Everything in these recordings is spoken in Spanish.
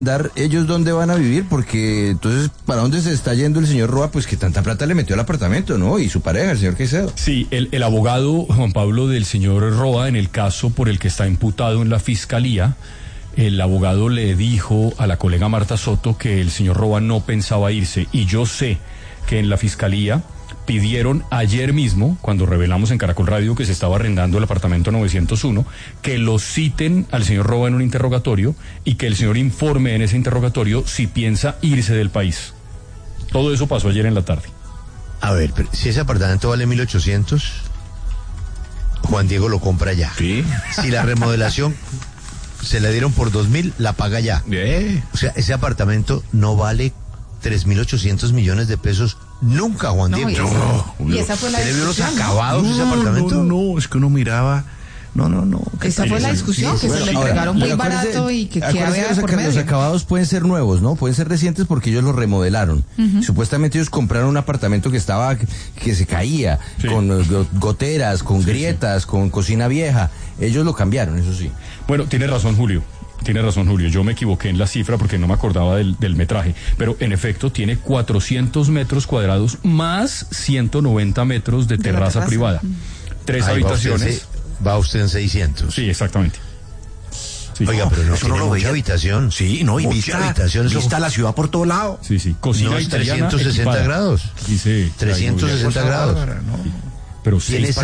ellos dónde van a vivir, porque entonces, ¿para dónde se está yendo el señor Roa? Pues que tanta plata le metió al apartamento, ¿no? Y su pareja, el señor Caicedo. Sí, el abogado Juan Pablo del señor Roa, en el caso por el que está imputado en la fiscalía, el abogado le dijo a la colega Marta Soto que el señor Roa no pensaba irse, y yo sé que en la fiscalía pidieron ayer mismo, cuando revelamos en Caracol Radio que se estaba arrendando el apartamento 901, que lo citen al señor Roa en un interrogatorio y que el señor informe en ese interrogatorio si piensa irse del país. Todo eso pasó ayer en la tarde. A ver, pero si ese apartamento vale 1.800, Juan Diego lo compra ya. Sí. Si la remodelación se la dieron por 2.000, la paga ya. O sea, ese apartamento no vale 3.800 millones de pesos nunca, Juan Diego. Y esa fue la ¿Se le vio los discusión, acabados ese apartamento? No, es que uno miraba. No. Esa fue la discusión, que se le entregaron muy barato y que había por medio. Los acabados pueden ser nuevos, ¿no? Pueden ser recientes porque ellos los remodelaron. Supuestamente ellos compraron un apartamento que se caía, sí, con goteras, con grietas, con cocina vieja. Ellos lo cambiaron, eso sí. Bueno, tiene razón Julio, yo me equivoqué en la cifra porque no me acordaba del metraje, pero en efecto tiene 400 metros cuadrados más 190 metros de terraza privada, 3 habitaciones. Va usted en 600. Sí, exactamente. Sí. Oiga, pero no, eso no lo mucha veía. Habitación. Sí, no, y mucha vista la ciudad por todo lado. Sí, cocina no, es italiana 360 equipada. Grados. Dice 360 grados. No. Sí. Pero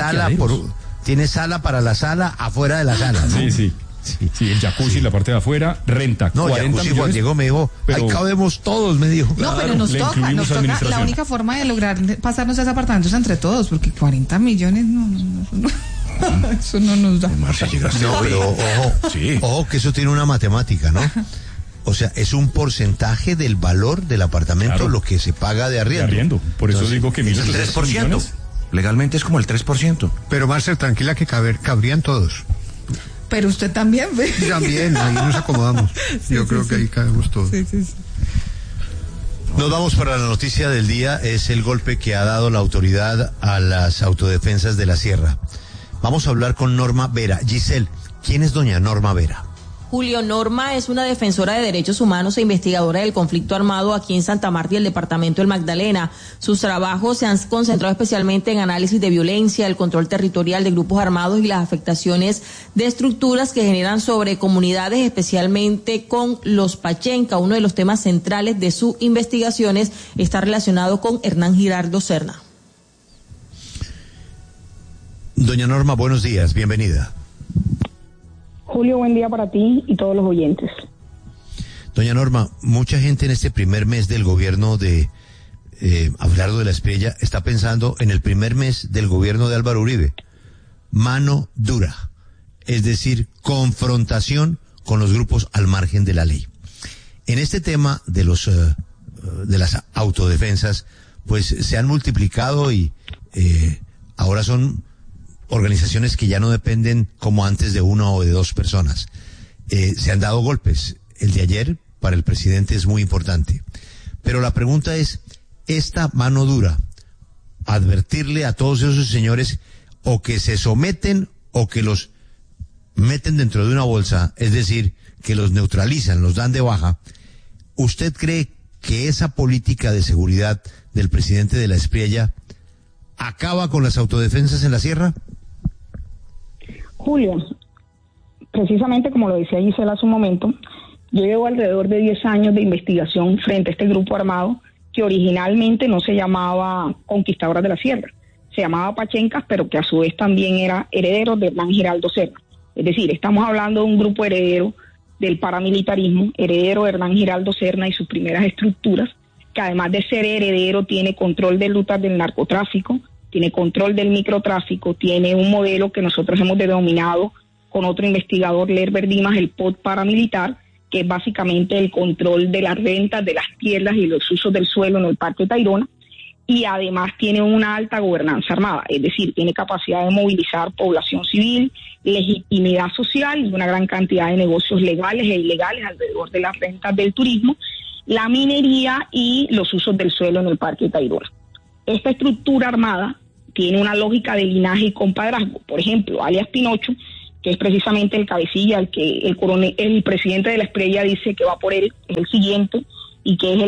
tiene sala para la sala, afuera de la sala, ¿no? Sí, el jacuzzi en la parte de afuera, renta no, 40 jacuzzi, millones. Juan Diego me dijo, pero, ahí cabemos todos, me dijo. No, pero nos toca, la única forma de lograr pasarnos a ese apartamento es entre todos, porque 40 millones no. Eso no nos da. Marcia, llegaste. No, pero ojo que eso tiene una matemática, ¿no? O sea, es un porcentaje del valor del apartamento, claro, lo que se paga de arriendo. Por eso digo que es el 3%. Legalmente es como el 3%. Pero Marcel, tranquila que cabrían todos. Pero usted también, ¿ve? También, ahí nos acomodamos. Yo creo que ahí cabemos todos. Sí. Nos vamos para la noticia del día. Es el golpe que ha dado la autoridad a las autodefensas de la Sierra. Vamos a hablar con Norma Vera. Giselle, ¿quién es doña Norma Vera? Julio, Norma es una defensora de derechos humanos e investigadora del conflicto armado aquí en Santa Marta y el departamento del Magdalena. Sus trabajos se han concentrado especialmente en análisis de violencia, el control territorial de grupos armados y las afectaciones de estructuras que generan sobre comunidades, especialmente con los Pachenca. Uno de los temas centrales de sus investigaciones está relacionado con Hernán Giraldo Serna. Doña Norma, buenos días, bienvenida. Julio, buen día para ti y todos los oyentes. Doña Norma, mucha gente en este primer mes del gobierno de Abelardo de la Espriella está pensando en el primer mes del gobierno de Álvaro Uribe. Mano dura, es decir, confrontación con los grupos al margen de la ley. En este tema de las autodefensas, pues se han multiplicado y ahora son organizaciones que ya no dependen como antes de una o de dos personas. Se han dado golpes. El de ayer para el presidente es muy importante. Pero la pregunta es, esta mano dura, advertirle a todos esos señores o que se someten o que los meten dentro de una bolsa, es decir, que los neutralizan, los dan de baja. ¿Usted cree que esa política de seguridad del presidente de la Espriella acaba con las autodefensas en la Sierra? Julio, precisamente como lo decía Gisela hace un momento, yo llevo alrededor de 10 años de investigación frente a este grupo armado que originalmente no se llamaba Conquistadoras de la Sierra, se llamaba Pachencas, pero que a su vez también era heredero de Hernán Giraldo Serna. Es decir, estamos hablando de un grupo heredero del paramilitarismo, heredero de Hernán Giraldo Serna y sus primeras estructuras, que además de ser heredero tiene control de rutas del narcotráfico, tiene control del microtráfico, tiene un modelo que nosotros hemos denominado con otro investigador, Lerber Dimas, el POD paramilitar, que es básicamente el control de las rentas, de las tierras y los usos del suelo en el Parque Tayrona, y además tiene una alta gobernanza armada, es decir, tiene capacidad de movilizar población civil, legitimidad social y una gran cantidad de negocios legales e ilegales alrededor de las rentas del turismo, la minería y los usos del suelo en el Parque Tayrona. Esta estructura armada tiene una lógica de linaje y compadrazgo. Por ejemplo, alias Pinocho, que es precisamente el cabecilla, el presidente de la Espriella dice que va por él, es el siguiente, y que es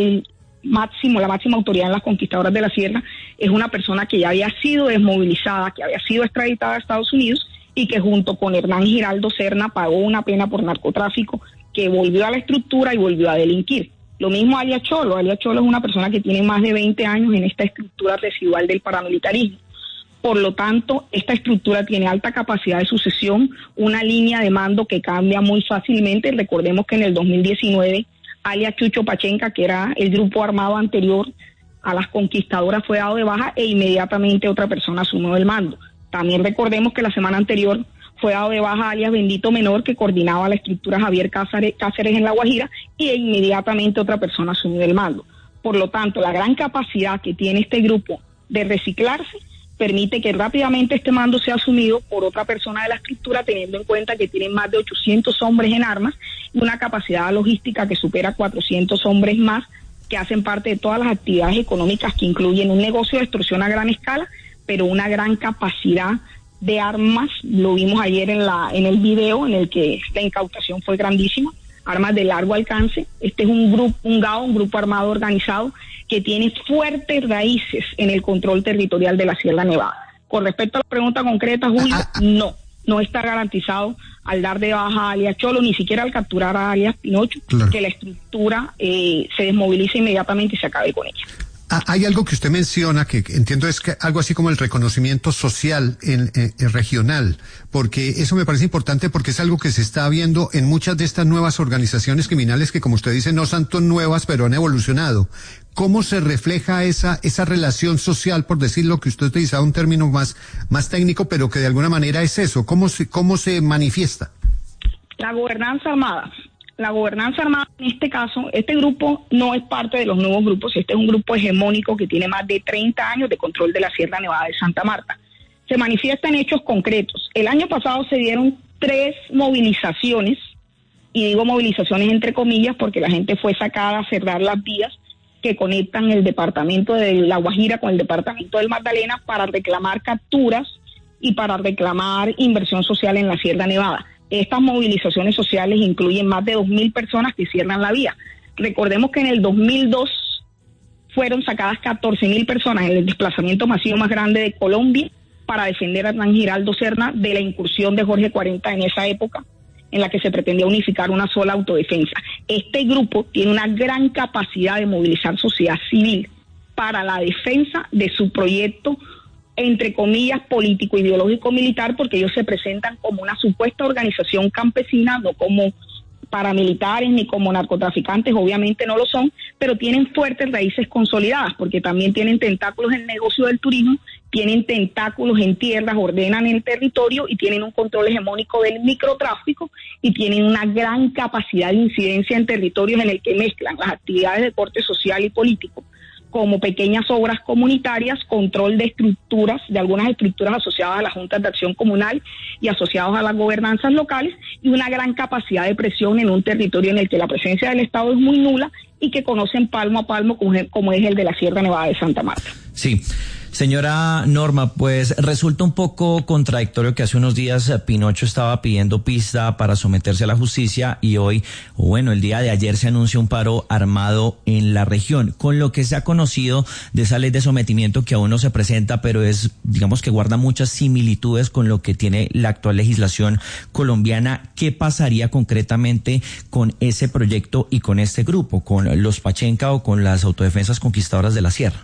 la máxima autoridad en las Conquistadoras de la Sierra, es una persona que ya había sido desmovilizada, que había sido extraditada a Estados Unidos y que junto con Hernán Giraldo Serna pagó una pena por narcotráfico, que volvió a la estructura y volvió a delinquir. Lo mismo alias Cholo. Alias Cholo es una persona que tiene más de 20 años en esta estructura residual del paramilitarismo. Por lo tanto, esta estructura tiene alta capacidad de sucesión, una línea de mando que cambia muy fácilmente. Recordemos que en el 2019, alias Chucho Pachenca, que era el grupo armado anterior a las Conquistadoras, fue dado de baja e inmediatamente otra persona asumió el mando. También recordemos que la semana anterior fue dado de baja alias Bendito Menor, que coordinaba la estructura Javier Cáceres en La Guajira, y inmediatamente otra persona asumió el mando. Por lo tanto, la gran capacidad que tiene este grupo de reciclarse permite que rápidamente este mando sea asumido por otra persona de la estructura, teniendo en cuenta que tienen más de 800 hombres en armas y una capacidad logística que supera 400 hombres más, que hacen parte de todas las actividades económicas que incluyen un negocio de extorsión a gran escala, pero una gran capacidad de armas. Lo vimos ayer en el video en el que la incautación fue grandísima, armas de largo alcance. Este es un grupo armado organizado que tiene fuertes raíces en el control territorial de la Sierra Nevada. Con respecto a la pregunta concreta, Julio, no está garantizado al dar de baja a alias Cholo, ni siquiera al capturar a alias Pinocho, claro, que la estructura se desmovilice inmediatamente y se acabe con ella. Hay algo que usted menciona que entiendo es que algo así como el reconocimiento social regional, porque eso me parece importante porque es algo que se está viendo en muchas de estas nuevas organizaciones criminales que, como usted dice, no son tan nuevas, pero han evolucionado. ¿Cómo se refleja esa relación social, por decirlo, que usted utilizaba un término más técnico, pero que de alguna manera es eso? ¿Cómo se manifiesta? La gobernanza armada. La gobernanza armada, en este caso, este grupo no es parte de los nuevos grupos, este es un grupo hegemónico que tiene más de 30 años de control de la Sierra Nevada de Santa Marta. Se manifiesta en hechos concretos. El año pasado se dieron 3 movilizaciones, y digo movilizaciones entre comillas porque la gente fue sacada a cerrar las vías que conectan el departamento de La Guajira con el departamento del Magdalena para reclamar capturas y para reclamar inversión social en la Sierra Nevada. Estas movilizaciones sociales incluyen más de 2.000 personas que cierran la vía. Recordemos que en el 2002 fueron sacadas 14.000 personas en el desplazamiento masivo más grande de Colombia para defender a Hernán Giraldo Serna de la incursión de Jorge 40 en esa época, en la que se pretendía unificar una sola autodefensa. Este grupo tiene una gran capacidad de movilizar sociedad civil para la defensa de su proyecto, entre comillas, político, ideológico, militar, porque ellos se presentan como una supuesta organización campesina, no como paramilitares ni como narcotraficantes, obviamente no lo son, pero tienen fuertes raíces consolidadas, porque también tienen tentáculos en el negocio del turismo, tienen tentáculos en tierras, ordenan el territorio y tienen un control hegemónico del microtráfico y tienen una gran capacidad de incidencia en territorios en el que mezclan las actividades de corte social y político, como pequeñas obras comunitarias, control de estructuras, de algunas estructuras asociadas a las juntas de acción comunal y asociados a las gobernanzas locales, y una gran capacidad de presión en un territorio en el que la presencia del Estado es muy nula y que conocen palmo a palmo como es el de la Sierra Nevada de Santa Marta. Sí. Señora Norma, pues resulta un poco contradictorio que hace unos días Pinocho estaba pidiendo pista para someterse a la justicia y hoy, el día de ayer se anuncia un paro armado en la región, con lo que se ha conocido de esa ley de sometimiento que aún no se presenta, pero digamos que guarda muchas similitudes con lo que tiene la actual legislación colombiana. ¿Qué pasaría concretamente con ese proyecto y con este grupo, con los Pachenca o con las autodefensas conquistadoras de la Sierra?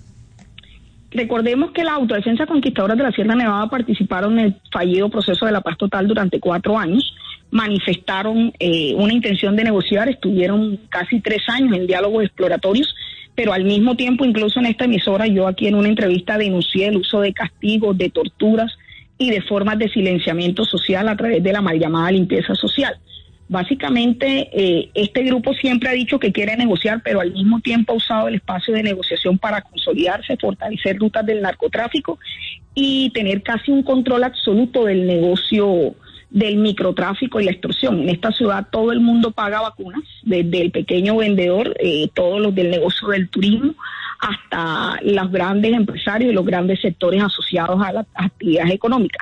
Recordemos que las autodefensas conquistadoras de la Sierra Nevada participaron en el fallido proceso de la paz total durante 4 años, manifestaron una intención de negociar, estuvieron casi 3 años en diálogos exploratorios, pero al mismo tiempo, incluso en esta emisora, yo aquí en una entrevista denuncié el uso de castigos, de torturas y de formas de silenciamiento social a través de la mal llamada limpieza social. Básicamente, este grupo siempre ha dicho que quiere negociar, pero al mismo tiempo ha usado el espacio de negociación para consolidarse, fortalecer rutas del narcotráfico y tener casi un control absoluto del negocio del microtráfico y la extorsión. En esta ciudad todo el mundo paga vacunas, desde el pequeño vendedor, todos los del negocio del turismo, hasta los grandes empresarios y los grandes sectores asociados a las actividades económicas.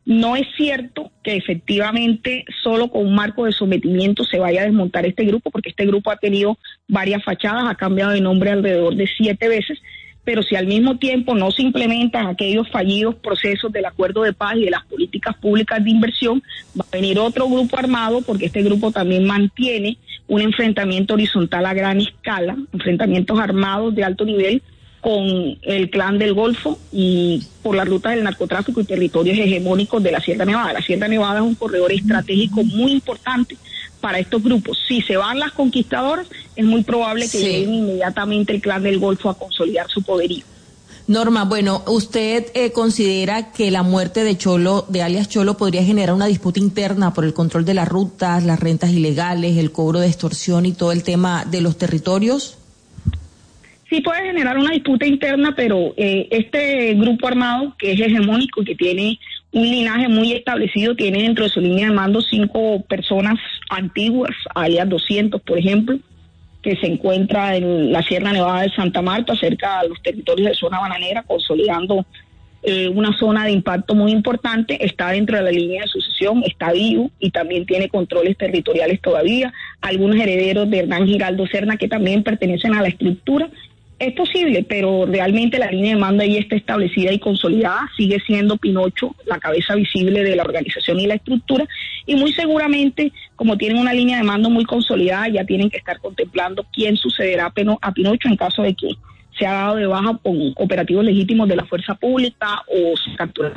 No es cierto que efectivamente solo con un marco de sometimiento se vaya a desmontar este grupo, porque este grupo ha tenido varias fachadas, ha cambiado de nombre alrededor de 7 veces, pero si al mismo tiempo no se implementan aquellos fallidos procesos del acuerdo de paz y de las políticas públicas de inversión, va a venir otro grupo armado, porque este grupo también mantiene un enfrentamiento horizontal a gran escala, enfrentamientos armados de alto nivel con el Clan del Golfo y por la ruta del narcotráfico y territorios hegemónicos de la Sierra Nevada. La Sierra Nevada es un corredor estratégico muy importante para estos grupos. Si se van las conquistadoras, es muy probable que lleguen inmediatamente el Clan del Golfo a consolidar su poderío. Norma, bueno, ¿usted considera que la muerte de Cholo, de alias Cholo, podría generar una disputa interna por el control de las rutas, las rentas ilegales, el cobro de extorsión y todo el tema de los territorios? Sí puede generar una disputa interna, pero este grupo armado, que es hegemónico y que tiene un linaje muy establecido, tiene dentro de su línea de mando 5 personas antiguas, alias 200, por ejemplo, que se encuentra en la Sierra Nevada de Santa Marta, cerca de los territorios de zona bananera, consolidando una zona de impacto muy importante. Está dentro de la línea de sucesión, está vivo y también tiene controles territoriales todavía. Algunos herederos de Hernán Giraldo Serna que también pertenecen a la estructura. Es posible, pero realmente la línea de mando ahí está establecida y consolidada. Sigue siendo Pinocho la cabeza visible de la organización y la estructura, y muy seguramente, como tienen una línea de mando muy consolidada, ya tienen que estar contemplando quién sucederá a Pinocho en caso de que sea dado de baja con operativos legítimos de la fuerza pública o se capturado.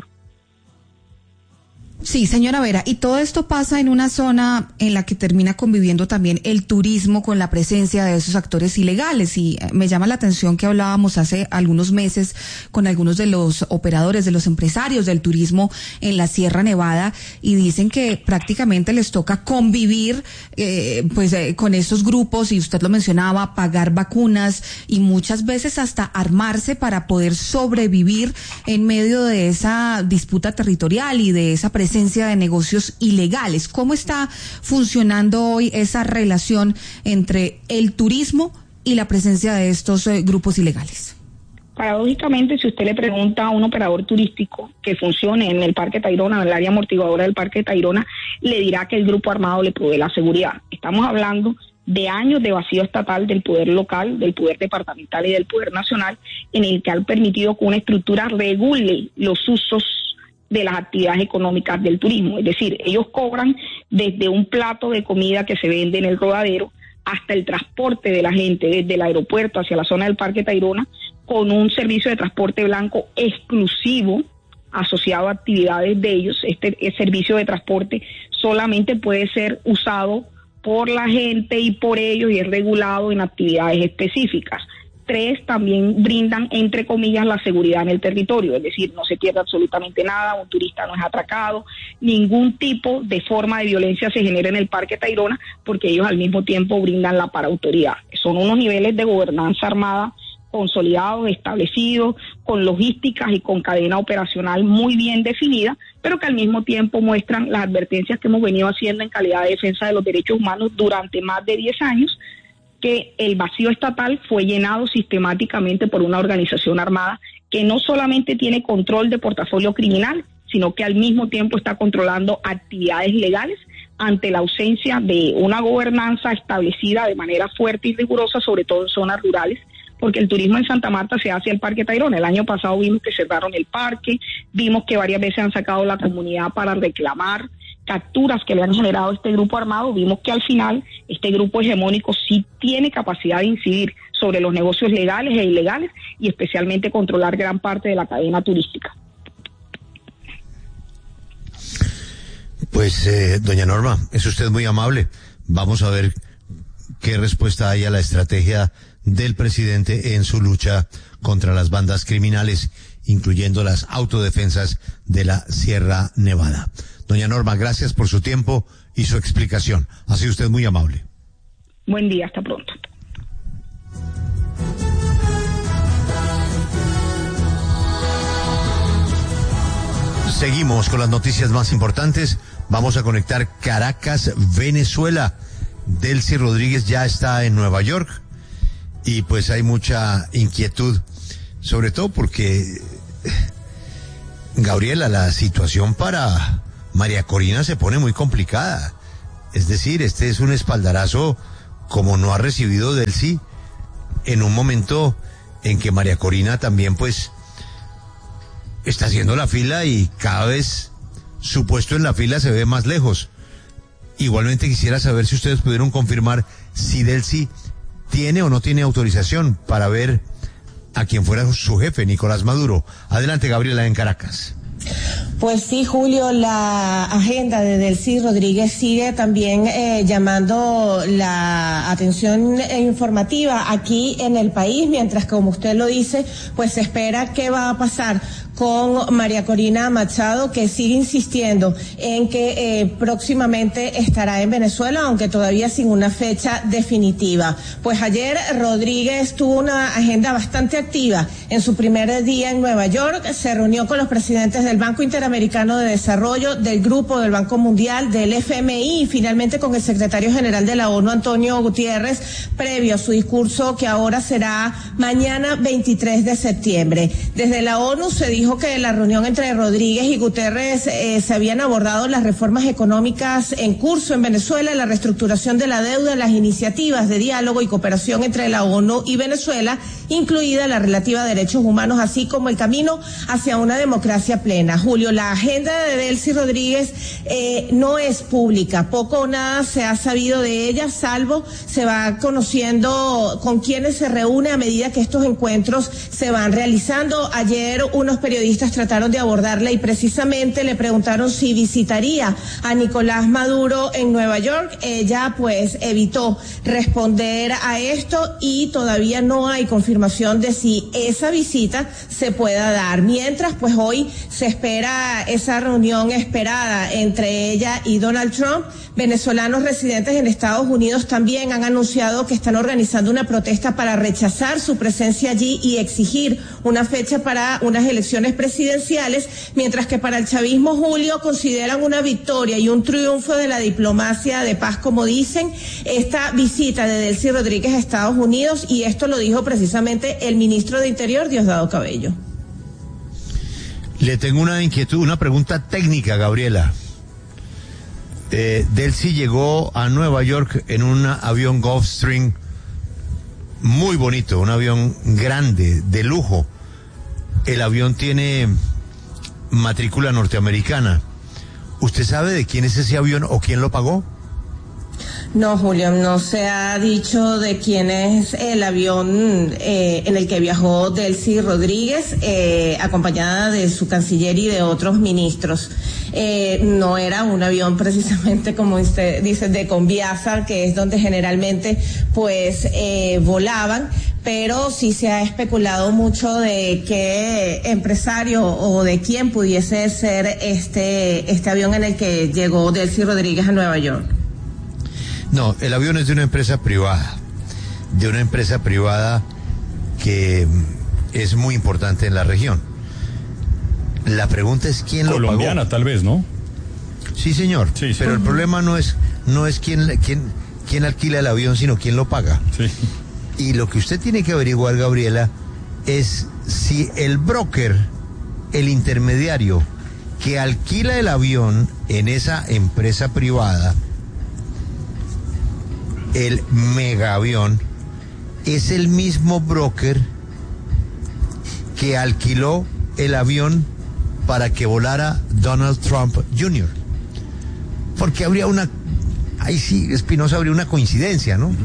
Sí, señora Vera, y todo esto pasa en una zona en la que termina conviviendo también el turismo con la presencia de esos actores ilegales, y me llama la atención que hablábamos hace algunos meses con algunos de los operadores, de los empresarios del turismo en la Sierra Nevada, y dicen que prácticamente les toca convivir con estos grupos, y usted lo mencionaba, pagar vacunas y muchas veces hasta armarse para poder sobrevivir en medio de esa disputa territorial y de esa presencia de negocios ilegales. ¿Cómo está funcionando hoy esa relación entre el turismo y la presencia de estos grupos ilegales? Paradójicamente, si usted le pregunta a un operador turístico que funcione en el Parque Tayrona, en el área amortiguadora del Parque Tayrona, le dirá que el grupo armado le provee la seguridad. Estamos hablando de años de vacío estatal del poder local, del poder departamental y del poder nacional, en el que han permitido que una estructura regule los usos de las actividades económicas del turismo. Es decir, ellos cobran desde un plato de comida que se vende en el rodadero hasta el transporte de la gente desde el aeropuerto hacia la zona del Parque Tayrona, con un servicio de transporte blanco exclusivo asociado a actividades de ellos. Este servicio de transporte solamente puede ser usado por la gente y por ellos, y es regulado en actividades específicas. 3, también brindan, entre comillas, la seguridad en el territorio, es decir, no se pierde absolutamente nada, un turista no es atracado, ningún tipo de forma de violencia se genera en el Parque Tayrona, porque ellos al mismo tiempo brindan la parautoridad. Son unos niveles de gobernanza armada consolidados, establecidos, con logísticas y con cadena operacional muy bien definida, pero que al mismo tiempo muestran las advertencias que hemos venido haciendo en calidad de defensa de los derechos humanos durante más de 10 años, que el vacío estatal fue llenado sistemáticamente por una organización armada que no solamente tiene control de portafolio criminal, sino que al mismo tiempo está controlando actividades ilegales ante la ausencia de una gobernanza establecida de manera fuerte y rigurosa, sobre todo en zonas rurales, porque el turismo en Santa Marta se hace al Parque Tayrona. El año pasado vimos que cerraron el parque, vimos que varias veces han sacado la comunidad para reclamar capturas que le han generado este grupo armado. Vimos que al final este grupo hegemónico sí tiene capacidad de incidir sobre los negocios legales e ilegales, y especialmente controlar gran parte de la cadena turística. Pues, doña Norma, es usted muy amable. Vamos a ver qué respuesta hay a la estrategia del presidente en su lucha contra las bandas criminales, incluyendo las autodefensas de la Sierra Nevada. Doña Norma, gracias por su tiempo y su explicación. Ha sido usted muy amable. Buen día, hasta pronto. Seguimos con las noticias más importantes. Vamos a conectar Caracas, Venezuela. Delcy Rodríguez ya está en Nueva York y pues hay mucha inquietud, sobre todo porque Gabriela, la situación para María Corina se pone muy complicada. Es decir, este es un espaldarazo como no ha recibido Delcy en un momento en que María Corina también pues está haciendo la fila y cada vez su puesto en la fila se ve más lejos. Igualmente quisiera saber si ustedes pudieron confirmar si Delcy tiene o no tiene autorización para ver a quien fuera su jefe, Nicolás Maduro. Adelante, Gabriela, en Caracas. Pues sí, Julio, la agenda de Delcy Rodríguez sigue también llamando la atención informativa aquí en el país, mientras, como usted lo dice, pues se espera qué va a pasar con María Corina Machado, que sigue insistiendo en que próximamente estará en Venezuela, aunque todavía sin una fecha definitiva. Pues ayer Rodríguez tuvo una agenda bastante activa. En su primer día en Nueva York se reunió con los presidentes del Banco Interamericano de Desarrollo, del Grupo del Banco Mundial, del FMI y finalmente con el secretario general de la ONU, Antonio Guterres, previo a su discurso que ahora será mañana 23 de septiembre. Desde la ONU se dijo que en la reunión entre Rodríguez y Guterres se habían abordado las reformas económicas en curso en Venezuela, la reestructuración de la deuda, las iniciativas de diálogo y cooperación entre la ONU y Venezuela, incluida la relativa a derechos humanos, así como el camino hacia una democracia plena. Julio, la agenda de Delcy Rodríguez no es pública, poco o nada se ha sabido de ella, salvo se va conociendo con quienes se reúne a medida que estos encuentros se van realizando. Ayer unos periodistas trataron de abordarla y precisamente le preguntaron si visitaría a Nicolás Maduro en Nueva York. Ella pues evitó responder a esto y todavía no hay confirmación de si esa visita se pueda dar. Mientras, pues hoy se espera esa reunión esperada entre ella y Donald Trump. Venezolanos residentes en Estados Unidos también han anunciado que están organizando una protesta para rechazar su presencia allí y exigir una fecha para unas elecciones presidenciales, mientras que para el chavismo, Julio, consideran una victoria y un triunfo de la diplomacia de paz, como dicen, esta visita de Delcy Rodríguez a Estados Unidos, y esto lo dijo precisamente el ministro de Interior, Diosdado Cabello. Le tengo una inquietud, una pregunta técnica, Gabriela. Delcy llegó a Nueva York en un avión Gulfstream muy bonito, un avión grande, de lujo. El avión tiene matrícula norteamericana. ¿Usted sabe de quién es ese avión o quién lo pagó? No, Julio, no se ha dicho de quién es el avión en el que viajó Delcy Rodríguez, acompañada de su canciller y de otros ministros. No era un avión precisamente, como usted dice, de Conviasa, que es donde generalmente pues volaban, pero sí se ha especulado mucho de qué empresario o de quién pudiese ser este avión en el que llegó Delcy Rodríguez a Nueva York. No, el avión es de una empresa privada que es muy importante en la región. La pregunta es quién lo pagó. Colombiana, tal vez, ¿no? Sí, señor. Sí, sí. Pero el problema no es quién alquila el avión, sino quién lo paga. Sí. Y lo que usted tiene que averiguar, Gabriela, es si el broker, el intermediario que alquila el avión en esa empresa privada, el megaavión, es el mismo broker que alquiló el avión para que volara Donald Trump Jr. Porque habría ahí sí, Espinosa, habría una coincidencia, ¿no?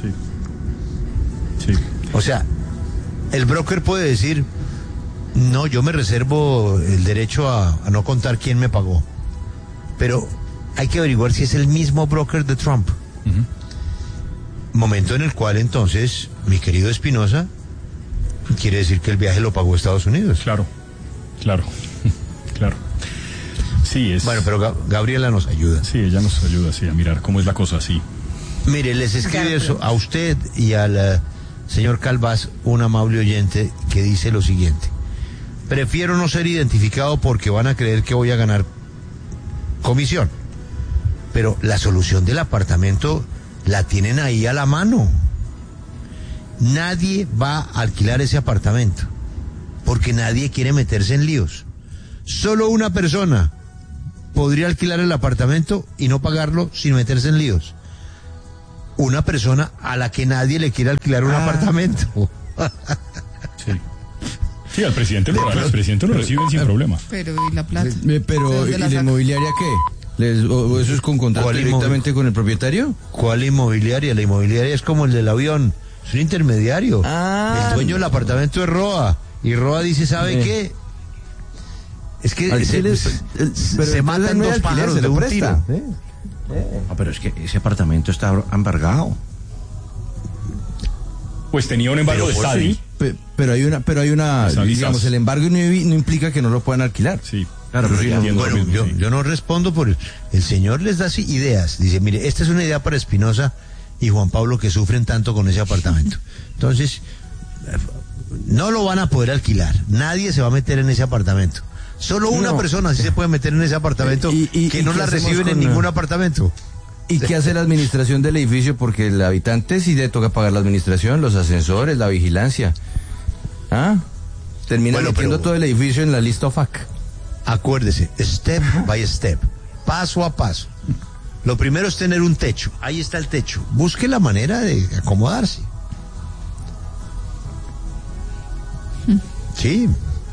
Sí. O sea, el broker puede decir, no, yo me reservo el derecho a no contar quién me pagó. Pero hay que averiguar si es el mismo broker de Trump. Momento en el cual entonces, mi querido Espinosa, quiere decir que el viaje lo pagó Estados Unidos. Claro. Sí, es... Bueno, pero Gabriela nos ayuda. Sí, ella nos ayuda, sí, a mirar cómo es la cosa, sí. Mire, les escribe eso a usted y al señor Calvás, un amable oyente, que dice lo siguiente: prefiero no ser identificado porque van a creer que voy a ganar comisión, pero la solución del apartamento la tienen ahí a la mano. Nadie va a alquilar ese apartamento porque nadie quiere meterse en líos. Solo una persona podría alquilar el apartamento y no pagarlo sin meterse en líos. Una persona a la que nadie le quiere alquilar un apartamento. Sí, al presidente lo reciben sin problema. Pero, ¿y la plata? Pero, ¿y la inmobiliaria qué? ¿O eso es con contrato directamente con el propietario? ¿Cuál inmobiliaria? La inmobiliaria es como el del avión, es un intermediario. El dueño del apartamento es ROA, y ROA dice, ¿sabe qué? Es que se matan dos pájaros de un tiro. No, pero es que ese apartamento está embargado. Pues tenía un embargo de Estadi. Pero hay una, digamos, el embargo no implica que no lo puedan alquilar. Sí. Claro, pero yo no respondo por el señor les da ideas. Dice, mire, esta es una idea para Espinosa y Juan Pablo que sufren tanto con ese apartamento. Entonces, no lo van a poder alquilar. Nadie se va a meter en ese apartamento. Solo una persona sí se puede meter en ese apartamento que no la reciben en ningún apartamento. ¿Y qué hace la administración del edificio? Porque el habitante sí le toca pagar la administración, los ascensores, la vigilancia. Termina metiendo todo el edificio en la lista OFAC. Acuérdese, step by step, paso a paso. Lo primero es tener un techo. Ahí está el techo. Busque la manera de acomodarse. Sí.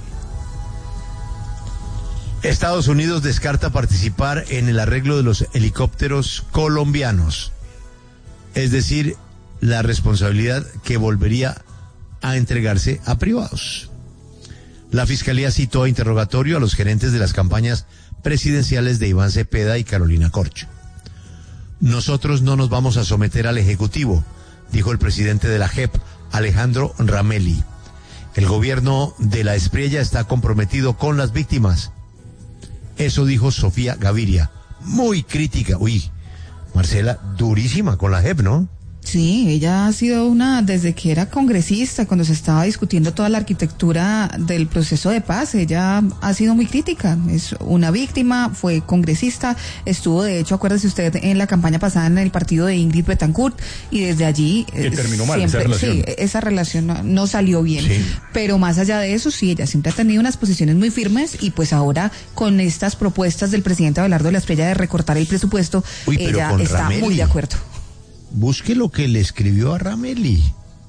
Estados Unidos descarta participar en el arreglo de los helicópteros colombianos. Es decir, la responsabilidad que volvería a entregarse a privados. La Fiscalía citó a interrogatorio a los gerentes de las campañas presidenciales de Iván Cepeda y Carolina Corcho. Nosotros no nos vamos a someter al Ejecutivo, dijo el presidente de la JEP, Alejandro Ramelli. El gobierno de la Espriella está comprometido con las víctimas. Eso dijo Sofía Gaviria, muy crítica. Uy, Marcela, durísima con la JEP, ¿no? Sí, ella ha sido desde que era congresista, cuando se estaba discutiendo toda la arquitectura del proceso de paz, ella ha sido muy crítica, es una víctima, fue congresista, estuvo de hecho, acuérdese usted, en la campaña pasada en el partido de Ingrid Betancourt, y desde allí que terminó mal siempre, esa relación. Sí, esa relación no salió bien, pero más allá de eso, sí, ella siempre ha tenido unas posiciones muy firmes, y pues ahora con estas propuestas del presidente Abelardo de la Espriella de recortar el presupuesto, ella está Ramelli, muy de acuerdo. Busque lo que le escribió a Ramelli,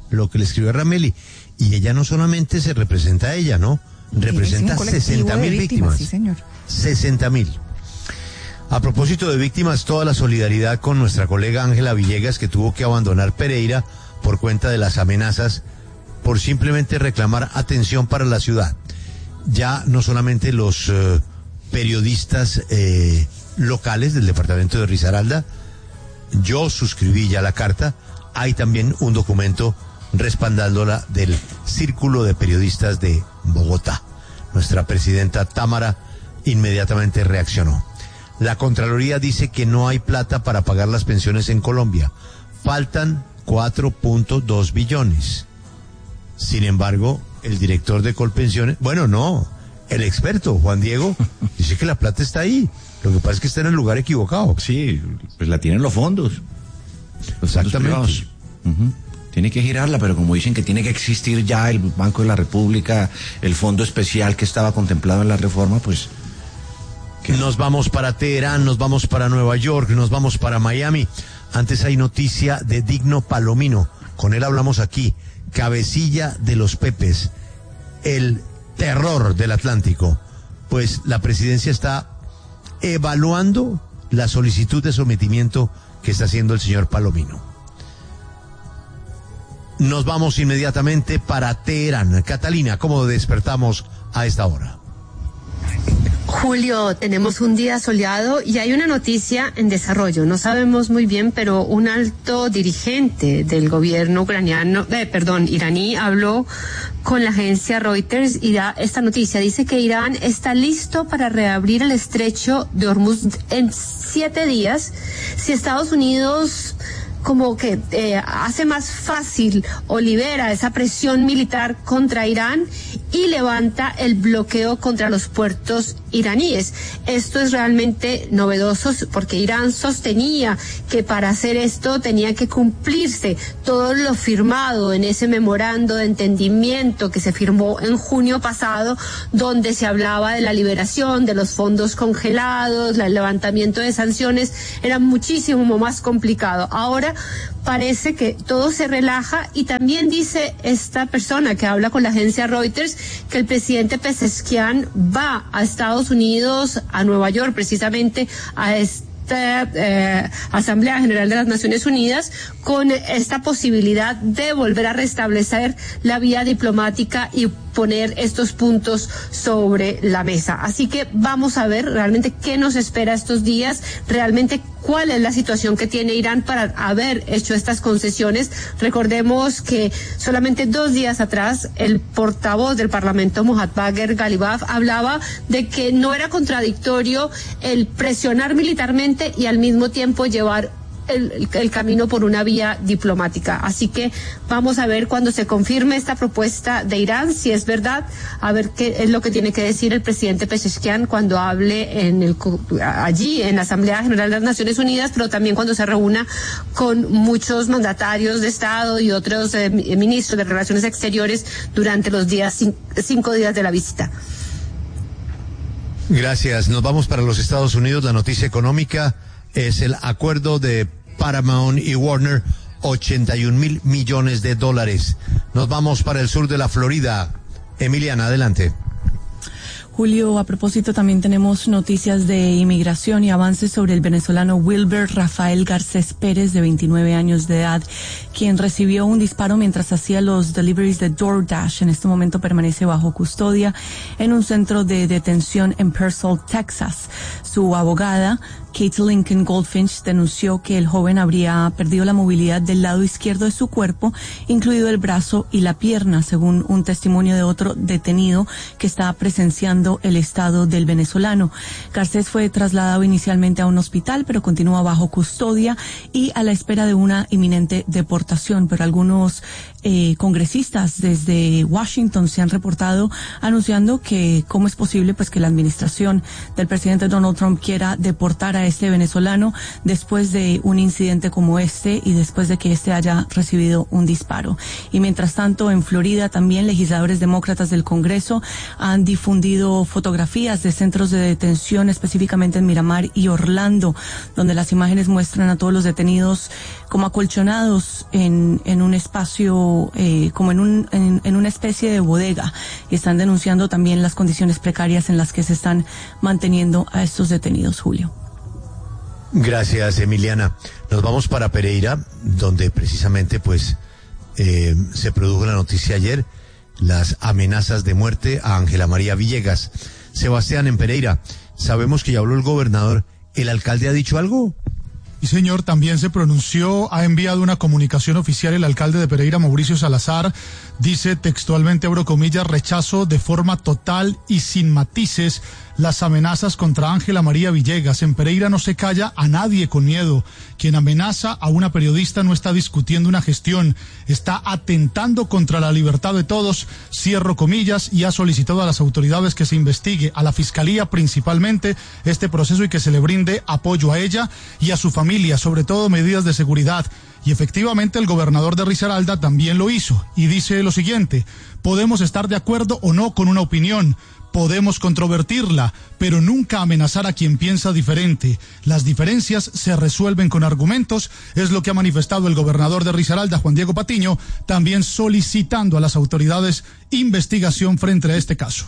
y ella no solamente se representa a ella, ¿no? Representa 60.000 víctimas. Sí, señor. 60.000. A propósito de víctimas, toda la solidaridad con nuestra colega Ángela Villegas, que tuvo que abandonar Pereira por cuenta de las amenazas por simplemente reclamar atención para la ciudad. Ya no solamente los periodistas locales del departamento de Risaralda, yo suscribí ya la carta, hay también un documento respaldándola del Círculo de Periodistas de Bogotá. Nuestra presidenta Támara inmediatamente reaccionó. La Contraloría dice que no hay plata para pagar las pensiones en Colombia. Faltan 4.2 billones. Sin embargo, el director de Colpensiones, el experto, Juan Diego, dice que la plata está ahí. Lo que pasa es que está en el lugar equivocado. Sí, pues la tienen los fondos. Exactamente. Fondos Tiene que girarla, pero como dicen que tiene que existir ya el Banco de la República, el fondo especial que estaba contemplado en la reforma, pues... Nos vamos para Teherán, nos vamos para Nueva York, nos vamos para Miami. Antes hay noticia de Digno Palomino. Con él hablamos aquí. Cabecilla de los Pepes. El terror del Atlántico. Pues la presidencia está evaluando la solicitud de sometimiento que está haciendo el señor Palomino. Nos vamos inmediatamente para Teherán. Catalina, ¿cómo despertamos a esta hora? Julio, tenemos un día soleado y hay una noticia en desarrollo. No sabemos muy bien, pero un alto dirigente del gobierno iraní habló con la agencia Reuters y da esta noticia. Dice que Irán está listo para reabrir el estrecho de Hormuz en 7 días si Estados Unidos como que hace más fácil o libera esa presión militar contra Irán y levanta el bloqueo contra los puertos iraníes. Esto es realmente novedoso porque Irán sostenía que para hacer esto tenía que cumplirse todo lo firmado en ese memorando de entendimiento que se firmó en junio pasado, donde se hablaba de la liberación de los fondos congelados, el levantamiento de sanciones. Era muchísimo más complicado. Ahora parece que todo se relaja, y también dice esta persona que habla con la agencia Reuters que el presidente Pezeshkian va a Estados Unidos, a Nueva York, precisamente a Asamblea General de las Naciones Unidas, con esta posibilidad de volver a restablecer la vía diplomática y poner estos puntos sobre la mesa. Así que vamos a ver realmente qué nos espera estos días, realmente cuál es la situación que tiene Irán para haber hecho estas concesiones. Recordemos que solamente 2 días atrás el portavoz del Parlamento, Mohammad Bagher Ghalibaf, hablaba de que no era contradictorio el presionar militarmente y al mismo tiempo llevar el camino por una vía diplomática. Así que vamos a ver cuando se confirme esta propuesta de Irán, si es verdad, a ver qué es lo que tiene que decir el presidente Pezeshkian cuando hable allí en la Asamblea General de las Naciones Unidas, pero también cuando se reúna con muchos mandatarios de Estado y otros ministros de Relaciones Exteriores durante los 5 días de la visita. Gracias. Nos vamos para los Estados Unidos. La noticia económica es el acuerdo de Paramount y Warner, $81,000 millones. Nos vamos para el sur de la Florida. Emiliana, adelante. Julio, a propósito, también tenemos noticias de inmigración y avances sobre el venezolano Wilber Rafael Garcés Pérez, de 29 años de edad, quien recibió un disparo mientras hacía los deliveries de DoorDash. En este momento permanece bajo custodia en un centro de detención en Purcell, Texas. Su abogada, Kate Lincoln Goldfinch, denunció que el joven habría perdido la movilidad del lado izquierdo de su cuerpo, incluido el brazo y la pierna, según un testimonio de otro detenido que estaba presenciando el estado del venezolano. Garcés fue trasladado inicialmente a un hospital, pero continúa bajo custodia y a la espera de una inminente deportación. Pero algunos congresistas desde Washington se han reportado anunciando que cómo es posible pues que la administración del presidente Donald Trump quiera deportar a este venezolano después de un incidente como este y después de que este haya recibido un disparo. Y mientras tanto, en Florida también legisladores demócratas del Congreso han difundido fotografías de centros de detención, específicamente en Miramar y Orlando, donde las imágenes muestran a todos los detenidos como acolchonados en un espacio, como en una especie de bodega, y están denunciando también las condiciones precarias en las que se están manteniendo a estos detenidos, Julio. Gracias, Emiliana. Nos vamos para Pereira, donde precisamente pues se produjo la noticia ayer, las amenazas de muerte a Ángela María Villegas. Sebastián, en Pereira, sabemos que ya habló el gobernador. ¿El alcalde ha dicho algo? Y señor, también se pronunció, ha enviado una comunicación oficial el alcalde de Pereira, Mauricio Salazar. Dice textualmente, abro comillas, rechazo de forma total y sin matices las amenazas contra Ángela María Villegas. En Pereira no se calla a nadie con miedo. Quien amenaza a una periodista no está discutiendo una gestión, está atentando contra la libertad de todos, cierro comillas, y ha solicitado a las autoridades que se investigue, a la Fiscalía principalmente, este proceso y que se le brinde apoyo a ella y a su familia, sobre todo medidas de seguridad. Y efectivamente el gobernador de Risaralda también lo hizo y dice lo siguiente: podemos estar de acuerdo o no con una opinión, podemos controvertirla, pero nunca amenazar a quien piensa diferente. Las diferencias se resuelven con argumentos, es lo que ha manifestado el gobernador de Risaralda, Juan Diego Patiño, también solicitando a las autoridades investigación frente a este caso.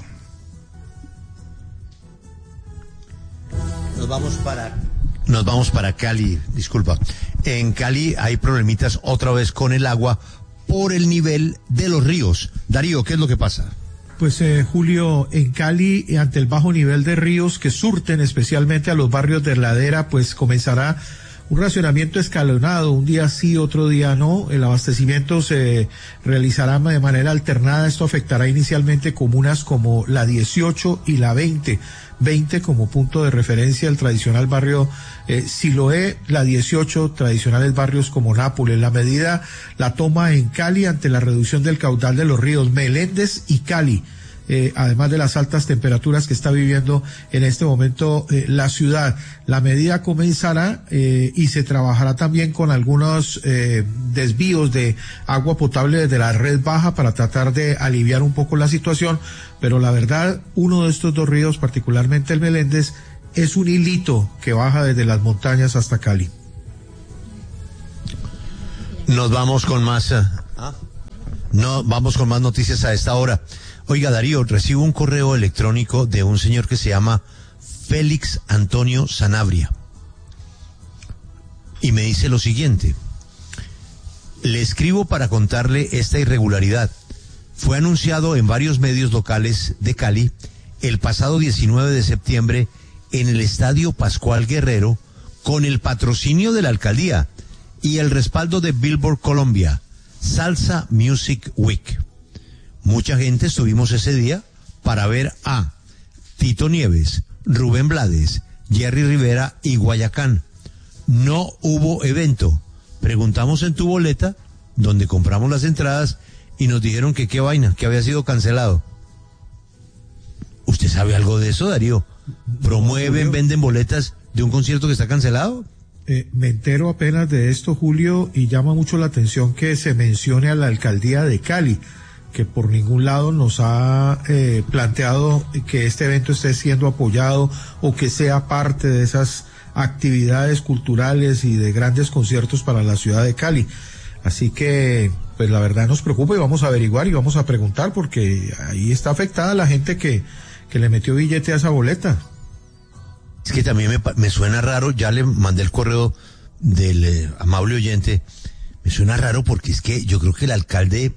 Nos vamos para Cali, disculpa. En Cali hay problemitas otra vez con el agua por el nivel de los ríos. Darío, ¿qué es lo que pasa? Pues Julio, en Cali, ante el bajo nivel de ríos que surten especialmente a los barrios de Ladera, pues comenzará un racionamiento escalonado, un día sí, otro día no. El abastecimiento se realizará de manera alternada. Esto afectará inicialmente comunas como la 18 y la 20 como punto de referencia el tradicional barrio Siloé, la 18 tradicionales barrios como Nápoles. La medida la toma en Cali ante la reducción del caudal de los ríos Meléndez y Cali. Además de las altas temperaturas que está viviendo en este momento la ciudad. La medida comenzará y se trabajará también con algunos desvíos de agua potable desde la red baja para tratar de aliviar un poco la situación, pero la verdad, uno de estos dos ríos, particularmente el Meléndez, es un hilito que baja desde las montañas hasta Cali. Nos vamos con más noticias a esta hora. Oiga, Darío, recibo un correo electrónico de un señor que se llama Félix Antonio Sanabria. Y me dice lo siguiente: le escribo para contarle esta irregularidad. Fue anunciado en varios medios locales de Cali el pasado 19 de septiembre en el Estadio Pascual Guerrero con el patrocinio de la alcaldía y el respaldo de Billboard Colombia, Salsa Music Week. Mucha gente estuvimos ese día para ver a Tito Nieves, Rubén Blades, Jerry Rivera y Guayacán. No hubo evento. Preguntamos en Tu Boleta, donde compramos las entradas, y nos dijeron que qué vaina, que había sido cancelado. ¿Usted sabe algo de eso, Darío? ¿Promueven, venden boletas de un concierto que está cancelado? Me entero apenas de esto, Julio, y llama mucho la atención que se mencione a la alcaldía de Cali, que por ningún lado nos ha planteado que este evento esté siendo apoyado o que sea parte de esas actividades culturales y de grandes conciertos para la ciudad de Cali. Así que, pues la verdad nos preocupa y vamos a averiguar y vamos a preguntar, porque ahí está afectada la gente que le metió billete a esa boleta. Es que también me suena raro, ya le mandé el correo del amable oyente, me suena raro porque es que yo creo que el alcalde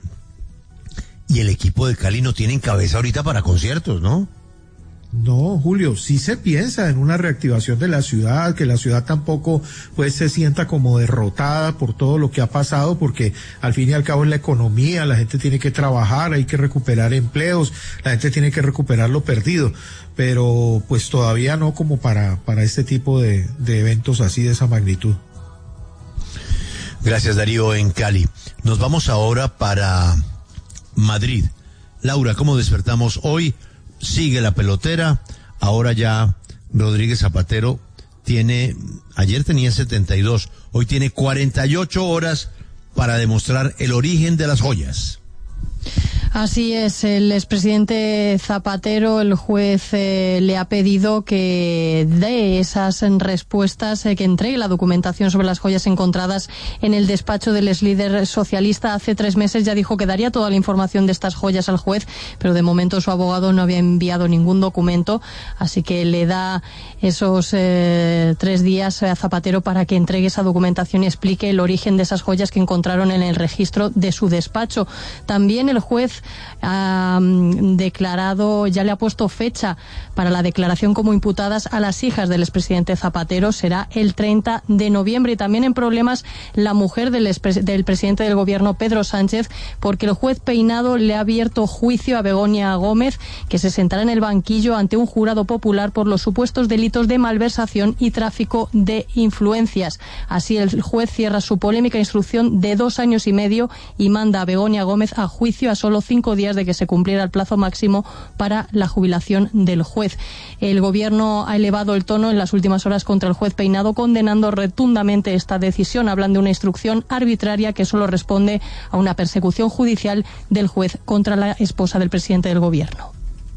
y el equipo de Cali no tienen cabeza ahorita para conciertos, ¿no? No, Julio, sí se piensa en una reactivación de la ciudad, que la ciudad tampoco pues se sienta como derrotada por todo lo que ha pasado, porque al fin y al cabo en la economía la gente tiene que trabajar, hay que recuperar empleos, la gente tiene que recuperar lo perdido, pero pues todavía no como para este tipo de eventos así de esa magnitud. Gracias, Darío, en Cali. Nos vamos ahora para Madrid. Laura, ¿cómo despertamos hoy? Sigue la pelotera, ahora ya Rodríguez Zapatero ayer tenía 72, hoy tiene 48 horas para demostrar el origen de las joyas. Así es, el expresidente Zapatero, el juez le ha pedido que dé esas respuestas, que entregue la documentación sobre las joyas encontradas en el despacho del exlíder socialista. Hace 3 meses ya dijo que daría toda la información de estas joyas al juez, pero de momento su abogado no había enviado ningún documento, así que le da esos 3 días a Zapatero para que entregue esa documentación y explique el origen de esas joyas que encontraron en el registro de su despacho. También el juez ha declarado, ya le ha puesto fecha para la declaración como imputadas a las hijas del expresidente Zapatero, será el 30 de noviembre. Y también en problemas la mujer del presidente del gobierno, Pedro Sánchez, porque el juez Peinado le ha abierto juicio a Begoña Gómez, que se sentará en el banquillo ante un jurado popular por los supuestos delitos de malversación y tráfico de influencias. Así el juez cierra su polémica instrucción de 2 años y medio y manda a Begoña Gómez a juicio a solo 5 días de que se cumpliera el plazo máximo para la jubilación del juez. El gobierno ha elevado el tono en las últimas horas contra el juez Peinado, condenando rotundamente esta decisión. Hablan de una instrucción arbitraria que solo responde a una persecución judicial del juez contra la esposa del presidente del gobierno.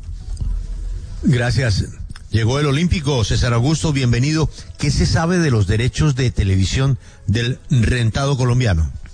Gracias. Llegó el olímpico. César Augusto, bienvenido. ¿Qué se sabe de los derechos de televisión del rentado colombiano?